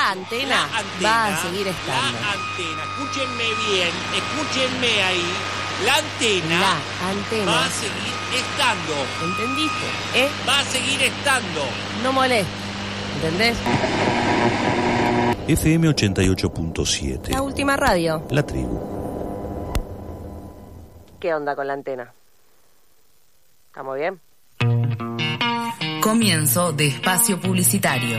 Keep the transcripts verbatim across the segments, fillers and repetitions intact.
la antena, la antena va a seguir estando. La antena, escúchenme bien, escúchenme ahí. La antena, la antena va a seguir estando. ¿Entendiste? ¿Eh? Va a seguir estando. No molestes. ¿Entendés? F M ochenta y ocho punto siete. La última radio. La tribu. ¿Qué onda con la antena? ¿Estamos bien? Comienzo de espacio publicitario.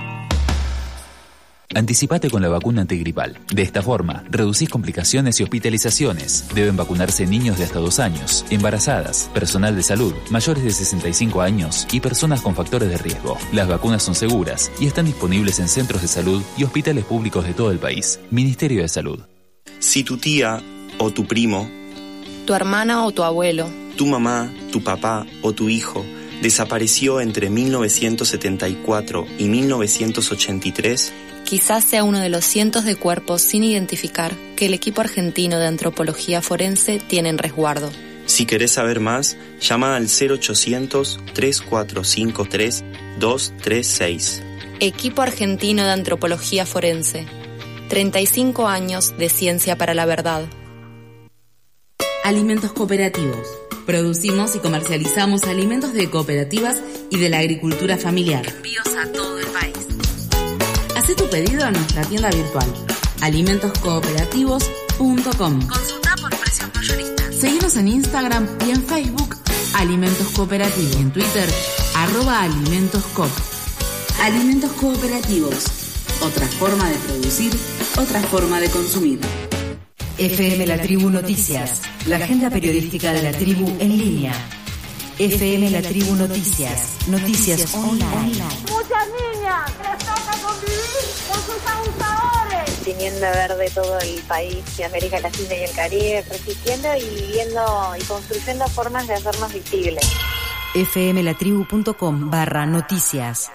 Anticipate con la vacuna antigripal. De esta forma, reducís complicaciones y hospitalizaciones. Deben vacunarse niños de hasta dos años, embarazadas, personal de salud, mayores de sesenta y cinco años y personas con factores de riesgo. Las vacunas son seguras y están disponibles en centros de salud y hospitales públicos de todo el país. Ministerio de Salud. Si tu tía o tu primo, tu hermana o tu abuelo, tu mamá, tu papá o tu hijo desapareció entre mil novecientos setenta y cuatro y mil novecientos ochenta y tres, quizás sea uno de los cientos de cuerpos sin identificar que el equipo argentino de antropología forense tiene en resguardo. Si querés saber más, llama al cero ochocientos, tres cuatro cinco tres, dos tres seis. Equipo argentino de antropología forense. treinta y cinco años de ciencia para la verdad. Alimentos cooperativos. Producimos y comercializamos alimentos de cooperativas y de la agricultura familiar. Envíos a todo el país. Haz tu pedido en nuestra tienda virtual, alimentos cooperativos punto com. Consulta por precios mayoristas. Seguinos en Instagram y en Facebook, Alimentos Cooperativos. Y en Twitter, arroba alimentoscoop. Alimentos cooperativos. Otra forma de producir, otra forma de consumir. F M La Tribu Noticias, la agenda periodística de la tribu en línea. F M La Tribu Noticias, noticias online. Muchas niñas les toca convivir con sus abusadores. Teniendo a ver de todo el país de América Latina y el Caribe, resistiendo y viviendo y construyendo formas de hacernos visibles. F M La Tribu punto com barra noticias.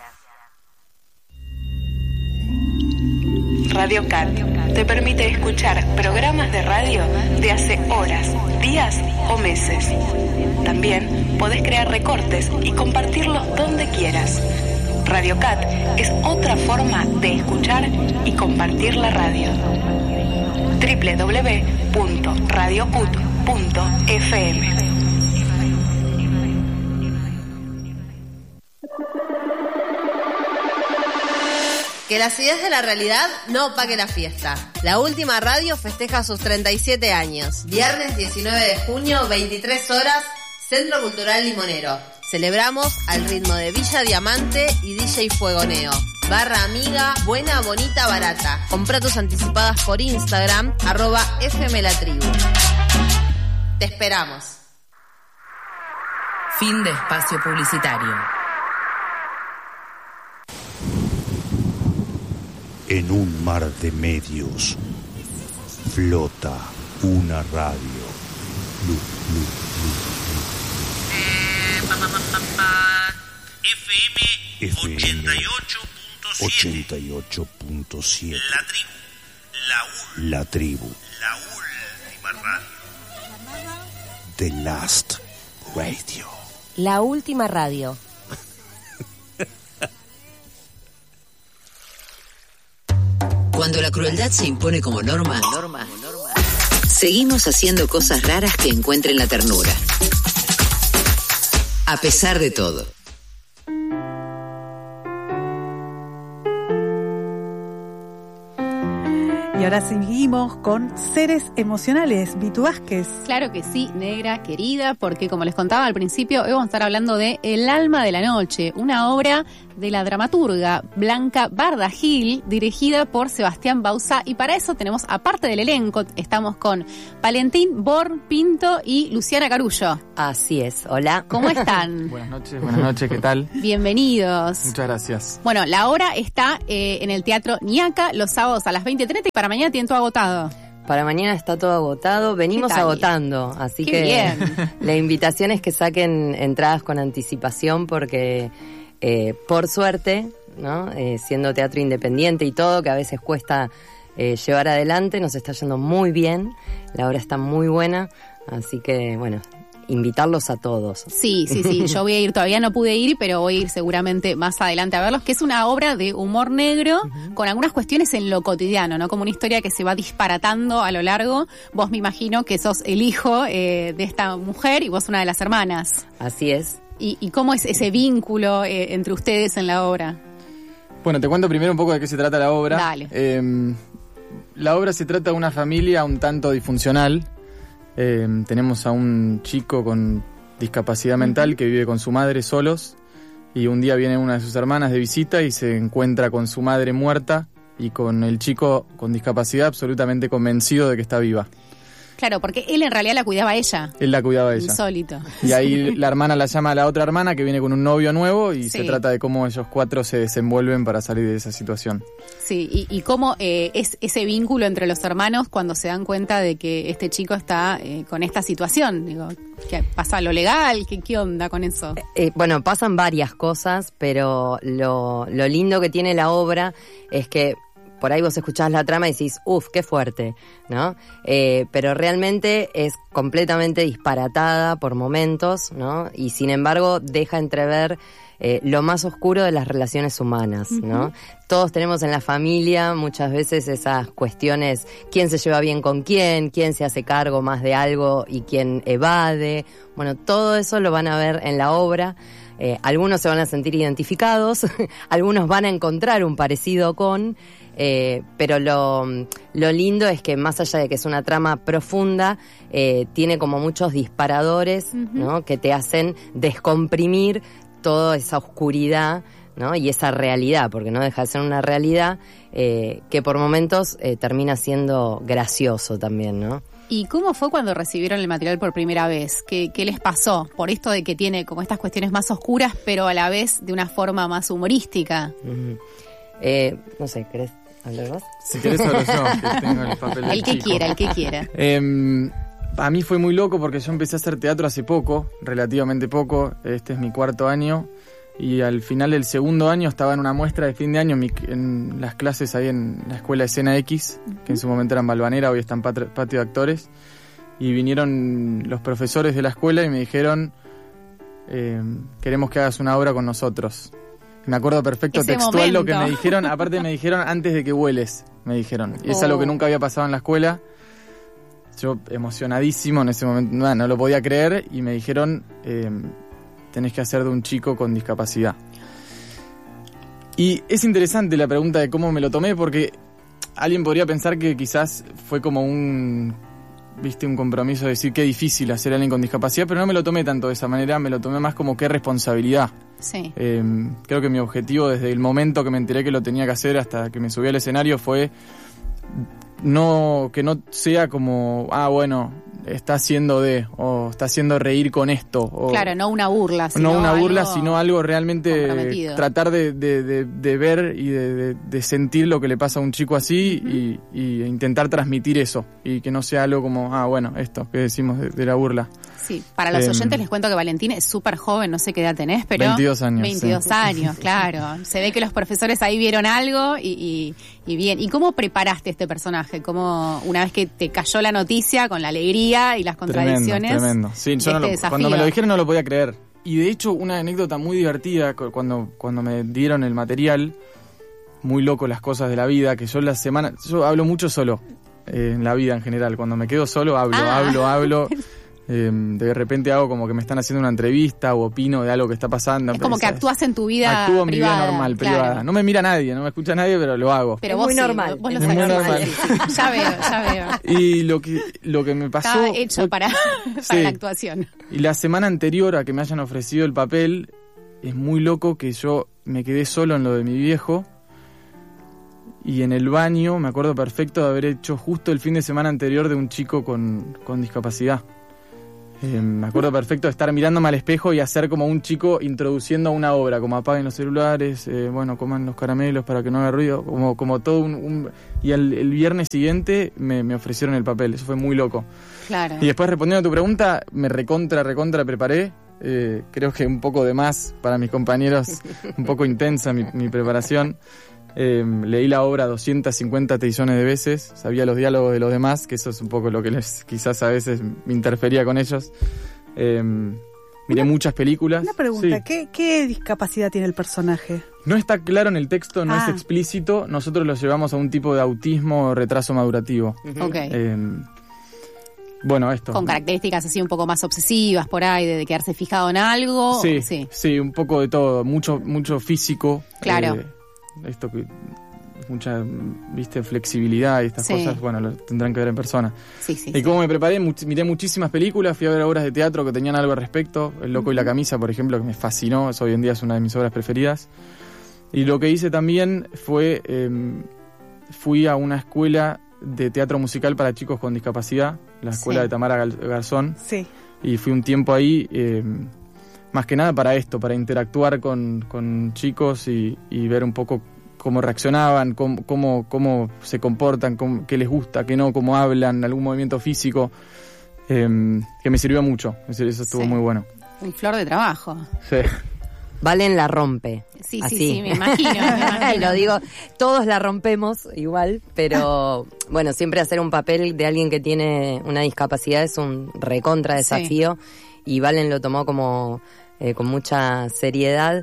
Radio Cat te permite escuchar programas de radio de hace horas, días o meses. También podés crear recortes y compartirlos donde quieras. Radio Cat es otra forma de escuchar y compartir la radio. doble u doble u doble u punto radio cut punto f m. Que la acidez de la realidad no opaque la fiesta. La última radio festeja sus treinta y siete años. Viernes diecinueve de junio, veintitrés horas, Centro Cultural Limonero. Celebramos al ritmo de Villa Diamante y D J Fuegoneo. Barra amiga, buena, bonita, barata. Comprá tus anticipadas por Instagram, arroba F M La Tribu. Te esperamos. Fin de espacio publicitario. En un mar de medios flota una radio. Lu, lu, lu, lu. Eh, pa, pa, pa, pa. F M ochenta y ocho punto siete. La tribu. La, ul- la tribu. La última radio. The Last Radio. La última radio. Cuando la crueldad se impone como norma, norma, seguimos haciendo cosas raras que encuentren la ternura. A pesar de todo. Y ahora seguimos con Seres Emocionales. Vitu Vázquez. Claro que sí, negra, querida, porque como les contaba al principio, hoy vamos a estar hablando de El alma de la noche, una obra de la dramaturga Blanca Bardagil, dirigida por Sebastián Bauza, y para eso tenemos, aparte del elenco, estamos con Valentín Bor Pinto y Luciana Carullo. Así es, hola. ¿Cómo están? Buenas noches, buenas noches, ¿qué tal? Bienvenidos. Muchas gracias. Bueno, la obra está eh, en el Teatro Ñaca los sábados a las veinte treinta y para mañana tienen todo agotado. Para mañana está todo agotado, venimos agotando, así Qué que bien. La invitación es que saquen entradas con anticipación porque eh, por suerte, ¿no? Eh, siendo teatro independiente y todo, que a veces cuesta eh, llevar adelante, nos está yendo muy bien, la obra está muy buena, así que bueno, invitarlos a todos. Sí, sí, sí, yo voy a ir, todavía no pude ir, pero voy a ir seguramente más adelante a verlos, que es una obra de humor negro uh-huh. con algunas cuestiones en lo cotidiano, ¿no? Como una historia que se va disparatando a lo largo. Vos me imagino que sos el hijo eh, de esta mujer y vos una de las hermanas. Así es. ¿Y, y cómo es ese vínculo eh, entre ustedes en la obra? Bueno, te cuento primero un poco de qué se trata la obra. Dale. Eh, la obra se trata de una familia un tanto disfuncional. Eh, tenemos a un chico con discapacidad mental uh-huh. que vive con su madre solos, y un día viene una de sus hermanas de visita y se encuentra con su madre muerta y con el chico con discapacidad absolutamente convencido de que está viva. Claro, porque él en realidad la cuidaba a ella. Él la cuidaba a ella. Insólito. Y ahí la hermana la llama a la otra hermana que viene con un novio nuevo y sí. se trata de cómo ellos cuatro se desenvuelven para salir de esa situación. Sí, y, y cómo eh, es ese vínculo entre los hermanos cuando se dan cuenta de que este chico está eh, con esta situación. Digo, ¿qué pasa lo legal? ¿Qué, qué onda con eso? Eh, bueno, pasan varias cosas, pero lo, lo lindo que tiene la obra es que por ahí vos escuchás la trama y decís, uff, qué fuerte, ¿no? Eh, pero realmente es completamente disparatada por momentos, ¿no? Y sin embargo deja entrever eh, lo más oscuro de las relaciones humanas, ¿no? Uh-huh. Todos tenemos en la familia muchas veces esas cuestiones, quién se lleva bien con quién, quién se hace cargo más de algo y quién evade. Bueno, todo eso lo van a ver en la obra. Eh, algunos se van a sentir identificados, algunos van a encontrar un parecido con... Eh, pero lo, lo lindo es que más allá de que es una trama profunda, eh, tiene como muchos disparadores, uh-huh. ¿no? Que te hacen descomprimir toda esa oscuridad, ¿no? Y esa realidad, porque no deja de ser una realidad eh, que por momentos eh, termina siendo gracioso también, ¿no? ¿Y cómo fue cuando recibieron el material por primera vez? ¿Qué, qué les pasó? Por esto de que tiene como estas cuestiones más oscuras, pero a la vez de una forma más humorística. Uh-huh. Eh, no sé, ¿querés hablar vos? Si querés hablo yo, que tengo el papel del El que chico. quiera, el que quiera. Eh, a mí fue muy loco porque yo empecé a hacer teatro hace poco, relativamente poco. Este es mi cuarto año. Y al final del segundo año estaba en una muestra de fin de año en, mi, en las clases ahí en la escuela Escena X, uh-huh. que en su momento eran Balvanera, hoy están Patio, Patio de Actores. Y vinieron los profesores de la escuela y me dijeron, eh, queremos que hagas una obra con nosotros. Me acuerdo perfecto Ese textual momento. lo que me dijeron, aparte me dijeron antes de que vueles, me dijeron. Y es Oh. algo que nunca había pasado en la escuela. Yo emocionadísimo en ese momento, no, no lo podía creer, y me dijeron, eh, tenés que hacer de un chico con discapacidad. Y es interesante la pregunta de cómo me lo tomé, porque alguien podría pensar que quizás fue como un, viste, un compromiso de decir qué difícil hacer a alguien con discapacidad, pero no me lo tomé tanto de esa manera, me lo tomé más como qué responsabilidad. Sí. Eh, creo que mi objetivo desde el momento que me enteré que lo tenía que hacer hasta que me subí al escenario fue no que no sea como, ah, bueno, está haciendo de, o está haciendo reír con esto. O, claro, no una burla. Sino no una burla, algo sino algo realmente tratar de, de, de, de ver y de, de, de sentir lo que le pasa a un chico así, uh-huh. y, y intentar transmitir eso. Y que no sea algo como, ah, bueno, esto que decimos de, de la burla. Sí, para los eh, oyentes les cuento que Valentín es súper joven, no sé qué edad tenés, pero... veintidós años. veintidós sí. años, claro. Se ve que los profesores ahí vieron algo y, y, y bien. ¿Y cómo preparaste este personaje? ¿Cómo, una vez que te cayó la noticia con la alegría y las contradicciones? Tremendo, tremendo. Sí, yo no este lo, cuando me lo dijeron no lo podía creer. Y de hecho, una anécdota muy divertida, cuando, cuando me dieron el material, muy loco las cosas de la vida, que yo la semana... Yo hablo mucho solo, eh, en la vida en general. Cuando me quedo solo, hablo, ah. hablo, hablo... Eh, de repente hago como que me están haciendo una entrevista o opino de algo que está pasando. Es como que actúas en tu vida Actúo en privada, mi vida normal, claro. privada. No me mira nadie, no me escucha nadie, pero lo hago. Pero es vos muy sí, normal. Vos lo es muy normal. Ya veo, ya veo. Y lo que, lo que me pasó... Está hecho fue, para, para sí. la actuación. Y la semana anterior a que me hayan ofrecido el papel, es muy loco que yo me quedé solo en lo de mi viejo. Y en el baño me acuerdo perfecto de haber hecho justo el fin de semana anterior de un chico con, con discapacidad. Eh, me acuerdo perfecto de estar mirándome al espejo y hacer como un chico introduciendo una obra, como apaguen los celulares, eh, bueno, coman los caramelos para que no haga ruido, como, como todo un... un y el, el viernes siguiente me, me ofrecieron el papel, eso fue muy loco. Claro. Y después, respondiendo a tu pregunta, me recontra, recontra preparé, eh, creo que un poco de más para mis compañeros, un poco intensa mi, mi preparación. Eh, leí la obra doscientas cincuenta trillones de veces, sabía los diálogos de los demás, que eso es un poco lo que les quizás a veces me interfería con ellos. Eh, miré una, muchas películas. Una pregunta, sí. ¿qué, ¿qué discapacidad tiene el personaje? No está claro en el texto, no ah. es explícito. Nosotros lo llevamos a un tipo de autismo o retraso madurativo. Uh-huh. Ok. Eh, bueno, esto. Con características así un poco más obsesivas por ahí, de, de quedarse fijado en algo. Sí, sí, sí, un poco de todo. Mucho, mucho físico. Claro. Eh, esto que... mucha, viste, flexibilidad y estas sí. cosas, bueno, lo tendrán que ver en persona. Sí, sí. Y como me preparé, much- miré muchísimas películas, fui a ver obras de teatro que tenían algo al respecto. El Loco uh-huh. y la Camisa, por ejemplo, que me fascinó, eso hoy en día es una de mis obras preferidas. Y lo que hice también fue, eh, fui a una escuela de teatro musical para chicos con discapacidad, la escuela sí. de Tamara Garzón. Sí. Y fui un tiempo ahí, eh, más que nada para esto, para interactuar con, con chicos y, y ver un poco cómo reaccionaban, cómo, cómo, cómo se comportan, cómo, qué les gusta, qué no, cómo hablan, algún movimiento físico, eh, que me sirvió mucho. Eso estuvo sí. muy bueno. Un flor de trabajo. Sí. Valen la rompe. Sí, así. sí, sí, me imagino. Me imagino. Lo digo, todos la rompemos igual, pero bueno, siempre hacer un papel de alguien que tiene una discapacidad es un recontra desafío sí. y Valen lo tomó como eh, con mucha seriedad.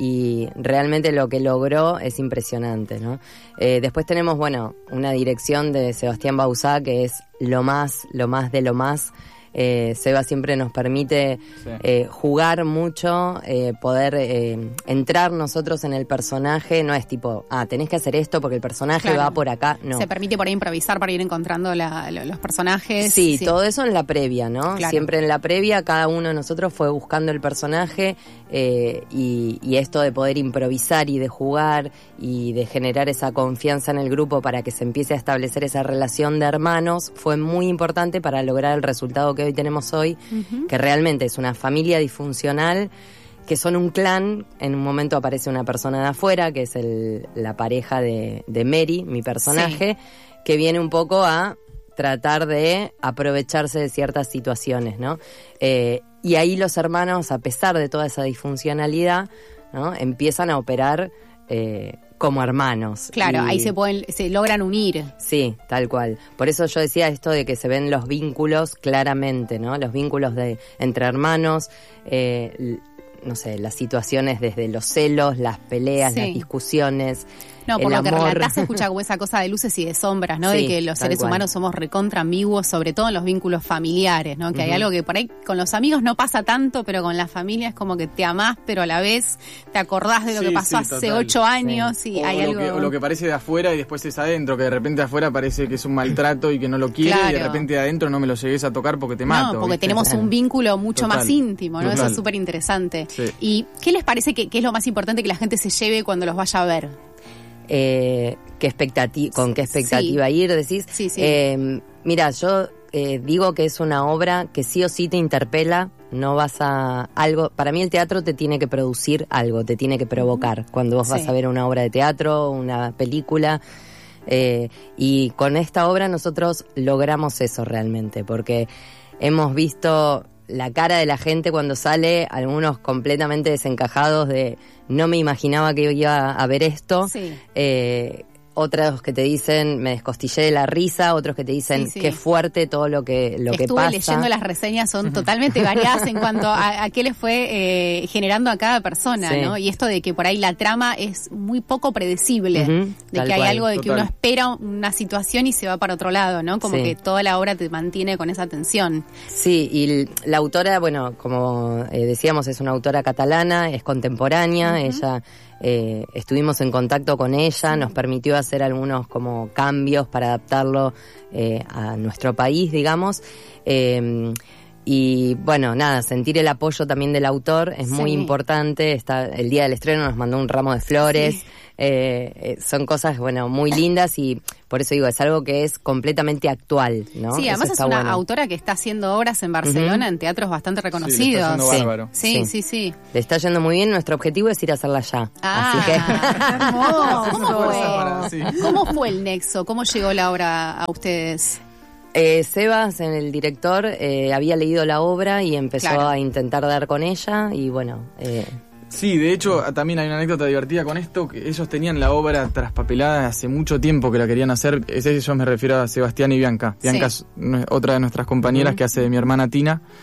Y realmente lo que logró es impresionante, ¿no? Eh, después tenemos, bueno, una dirección de Sebastián Bauzá que es lo más, lo más de lo más. Eh, Seba siempre nos permite sí. eh, jugar mucho, eh, poder eh, entrar nosotros en el personaje. No es tipo, ah, tenés que hacer esto porque el personaje claro. va por acá. No. Se permite por ahí improvisar para ir encontrando la, los personajes. Sí, sí, todo eso en la previa, ¿no? Claro. Siempre en la previa cada uno de nosotros fue buscando el personaje eh, y, y esto de poder improvisar y de jugar y de generar esa confianza en el grupo para que se empiece a establecer esa relación de hermanos fue muy importante para lograr el resultado que hoy tenemos hoy, uh-huh. que realmente es una familia disfuncional, que son un clan. En un momento aparece una persona de afuera, que es el, la pareja de, de Mary, mi personaje, sí. que viene un poco a tratar de aprovecharse de ciertas situaciones, ¿no? Eh, y ahí los hermanos, a pesar de toda esa disfuncionalidad, ¿no? empiezan a operar eh, como hermanos. Claro, y, ahí se pueden, se logran unir. Sí, tal cual. Por eso yo decía esto de que se ven los vínculos claramente, ¿no? Los vínculos de entre hermanos, eh, no sé, las situaciones desde los celos, las peleas, sí. las discusiones. No, por el lo que amor. relatás se escucha como esa cosa de luces y de sombras, ¿no? Sí, de que los seres cual. humanos somos recontra ambiguos, sobre todo en los vínculos familiares, ¿no? Que uh-huh. hay algo que por ahí con los amigos no pasa tanto, pero con la familia es como que te amás, pero a la vez te acordás de lo sí, que pasó sí, hace total. ocho años sí. y o hay lo algo... Que, o lo que parece de afuera y después es adentro, que de repente de afuera parece que es un maltrato y que no lo quiere claro. y de repente de adentro no me lo llegues a tocar porque te mato. No, porque ¿viste? tenemos un vínculo mucho total, más íntimo, ¿no? total. Eso es súper interesante. Sí. ¿Y qué les parece que, que es lo más importante que la gente se lleve cuando los vaya a ver? Eh, qué expectati- con qué expectativa sí. ir, decís. Sí, sí. Eh, mira, yo eh, digo que es una obra que sí o sí te interpela, no vas a... algo. Para mí el teatro te tiene que producir algo, te tiene que provocar. Cuando vos sí. vas a ver una obra de teatro, una película... Eh, y con esta obra nosotros logramos eso realmente, porque hemos visto la cara de la gente cuando sale, algunos completamente desencajados de no me imaginaba que iba a ver esto, sí. eh, otros que te dicen me descostillé de la risa, otros que te dicen sí, sí. qué fuerte todo lo que lo Estuve que pasa. leyendo las reseñas, son totalmente variadas en cuanto a, a qué le fue eh, generando a cada persona, sí. ¿no? Y esto de que por ahí la trama es muy poco predecible, uh-huh, de que hay cual. algo de que Total. uno espera una situación y se va para otro lado, ¿no? Como sí. que toda la obra te mantiene con esa tensión. Sí, y la autora, bueno, como eh, decíamos, es una autora catalana, es contemporánea, uh-huh. ella... Eh, estuvimos en contacto con ella, nos permitió hacer algunos como cambios para adaptarlo eh, a nuestro país, digamos. Eh, y bueno, nada, sentir el apoyo también del autor es sí. muy importante. Está, el día del estreno nos mandó un ramo de flores. Sí. Eh, eh, son cosas, bueno, muy lindas y por eso digo, es algo que es completamente actual, ¿no? Sí, además es una bueno. autora que está haciendo obras en Barcelona, uh-huh. en teatros bastante reconocidos. Sí, sí. bárbaro. Sí, sí, sí, sí. Le está yendo muy bien, nuestro objetivo es ir a hacerla ya. Ah, así que... hermoso. ¿Cómo fue? ¿Cómo fue el nexo? ¿Cómo llegó la obra a ustedes? Eh, Sebas, el director, eh, había leído la obra y empezó claro. a intentar dar con ella y bueno... Eh, Sí, de hecho también hay una anécdota divertida con esto, que ellos tenían la obra traspapelada hace mucho tiempo que la querían hacer. Ese yo me refiero a Sebastián y Bianca. Bianca sí. es otra de nuestras compañeras uh-huh. que hace de mi hermana Tina.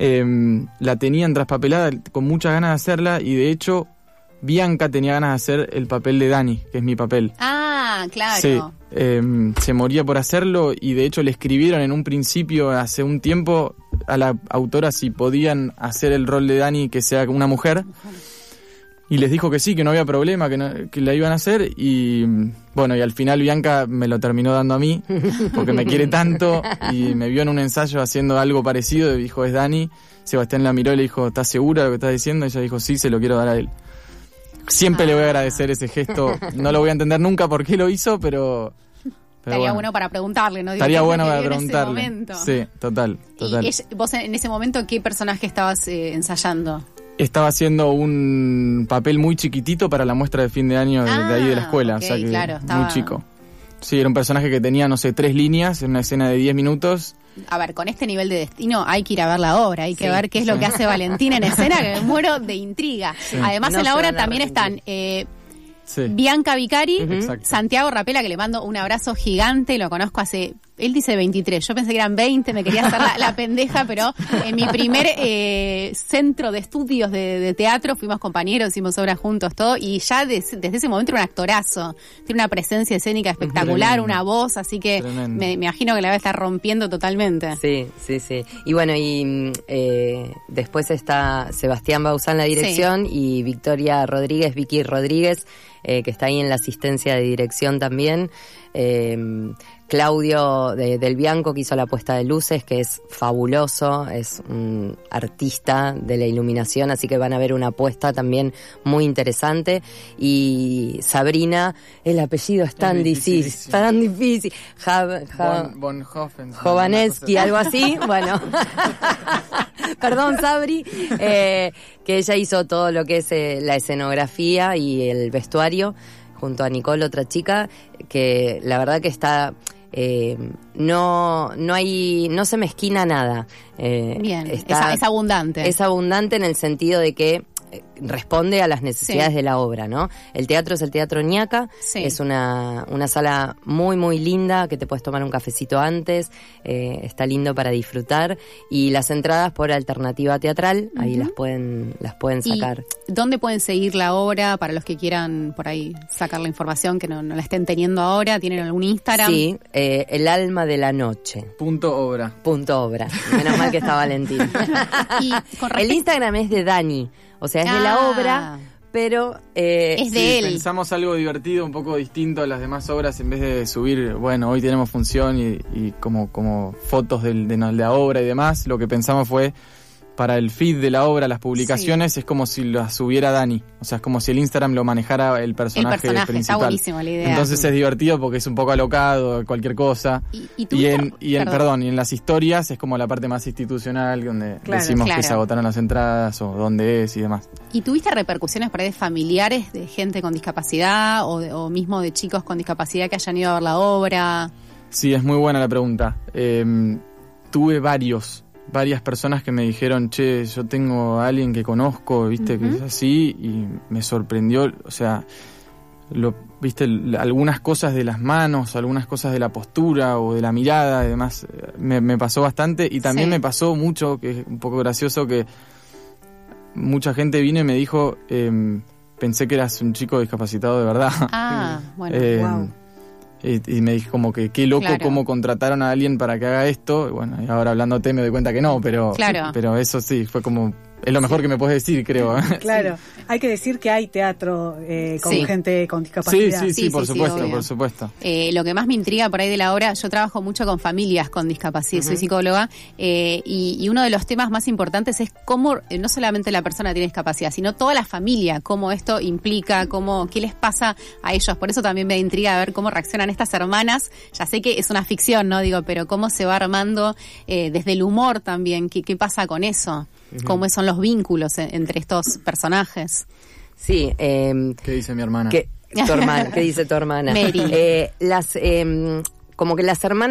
eh, la tenían traspapelada con muchas ganas de hacerla y de hecho Bianca tenía ganas de hacer el papel de Dani, que es mi papel. Ah, claro. Sí, eh, se moría por hacerlo y de hecho le escribieron en un principio, hace un tiempo, a la autora si podían hacer el rol de Dani que sea una mujer. Y les dijo que sí, que no había problema, que, no, que la iban a hacer. Y bueno, y al final Bianca me lo terminó dando a mí, porque me quiere tanto. Y me vio en un ensayo haciendo algo parecido. Y dijo, es Dani. Sebastián la miró y le dijo, ¿estás segura de lo que estás diciendo? Y ella dijo, sí, se lo quiero dar a él. Siempre ah. le voy a agradecer ese gesto. No lo voy a entender nunca por qué lo hizo, pero... pero estaría bueno. bueno para preguntarle, ¿no? Digo, estaría bueno para preguntarle. Sí, total, total. ¿Y ella, vos en ese momento qué personaje estabas eh, ensayando? Estaba haciendo un papel muy chiquitito para la muestra de fin de año de, ah, de ahí de la escuela, okay, o sea que claro, estaba... muy chico. Sí, era un personaje que tenía, no sé, tres líneas en una escena de diez minutos. A ver, con este nivel de destino hay que ir a ver la obra, hay que sí, ver qué es lo que hace Valentina en escena, que me muero de intriga. Sí. Además, no en la obra también están... Eh, sí. Bianca Vicari, uh-huh. Santiago Rapela, que le mando un abrazo gigante, lo conozco hace... Él dice veintitrés, yo pensé que eran veinte, me quería hacer la, la pendeja, pero en mi primer eh, centro de estudios de, de teatro fuimos compañeros, hicimos obras juntos, todo, y ya des, desde ese momento era un actorazo, tiene una presencia escénica espectacular, tremendo. Una voz, así que me, me imagino que la va a estar rompiendo totalmente. Sí, sí, sí. Y bueno, y eh, después está Sebastián Bauzá en la dirección sí. y Victoria Rodríguez, Vicky Rodríguez, eh, que está ahí en la asistencia de dirección también. Eh, Claudio de, del Bianco, que hizo la puesta de luces, que es fabuloso, es un artista de la iluminación, así que van a ver una puesta también muy interesante. Y Sabrina, el apellido es tan difícil, tan difícil. Jab, Jab, Von, Bonhoffen. Jovanetsky, algo así, bueno. Perdón, Sabri, eh, que ella hizo todo lo que es eh, la escenografía y el vestuario, junto a Nicole, otra chica, que la verdad que está... Eh, no no hay no se mezquina nada. Eh, Bien, está, es, es abundante. Es abundante en el sentido de que responde a las necesidades sí. de la obra, ¿no? El teatro es el Teatro Ñaca, sí. es una, una sala muy, muy linda, que te puedes tomar un cafecito antes, eh, está lindo para disfrutar, y las entradas por Alternativa Teatral, uh-huh. ahí las pueden, las pueden sacar. ¿Y dónde pueden seguir la obra para los que quieran por ahí sacar la información, que no, no la estén teniendo ahora? ¿Tienen algún Instagram? Sí, eh, El Alma de la Noche. Punto obra. Punto obra. Menos mal que está Valentín. Y con respecto... El Instagram es de Dani. O sea, es ah. de la obra, pero... Eh, es de sí, él. Pensamos algo divertido, un poco distinto a las demás obras, en vez de subir, bueno, hoy tenemos función y, y como, como fotos del, de la obra y demás, lo que pensamos fue, para el feed de la obra, las publicaciones, sí. es como si las subiera Dani. O sea, es como si el Instagram lo manejara el personaje, el personaje principal. Está buenísimo la idea. Entonces es divertido porque es un poco alocado, cualquier cosa. Y, y, y, en, y en, perdón. perdón, y en las historias es como la parte más institucional, donde claro, decimos claro. que se agotaron las entradas o dónde es y demás. ¿Y tuviste repercusiones por ahí de familiares de gente con discapacidad o, de, o mismo de chicos con discapacidad que hayan ido a ver la obra? Sí, es muy buena la pregunta. Eh, tuve varios... varias personas que me dijeron, che, yo tengo a alguien que conozco, viste, uh-huh. que es así, y me sorprendió, o sea, lo, viste, algunas cosas de las manos, algunas cosas de la postura o de la mirada y demás, me, me pasó bastante, y también sí. me pasó mucho, que es un poco gracioso, que mucha gente vino y me dijo, eh, pensé que eras un chico discapacitado de verdad. Ah, bueno, eh, wow. Y, y me dije como que qué loco claro. cómo contrataron a alguien para que haga esto. Y bueno, y ahora hablándote me doy cuenta que no, pero claro. pero eso sí, fue como... Es lo mejor sí. que me puedes decir, creo. Claro, sí. hay que decir que hay teatro eh, con sí. gente con discapacidad. Sí, sí, sí, sí por sí, supuesto, sí, por supuesto. Eh, lo que más me intriga por ahí de la obra, yo trabajo mucho con familias con discapacidad, uh-huh. soy psicóloga, eh, y, y uno de los temas más importantes es cómo, eh, no solamente la persona tiene discapacidad, sino toda la familia, cómo esto implica, cómo, qué les pasa a ellos. Por eso también me intriga ver cómo reaccionan estas hermanas. Ya sé que es una ficción, ¿no? Digo, pero cómo se va armando eh, desde el humor también, qué, qué pasa con eso. ¿Cómo son los vínculos entre estos personajes? Sí. Eh, ¿Qué dice mi hermana? Que, tu hermana ¿Qué dice tu hermana? Mary. Eh, las, eh, como que las hermanas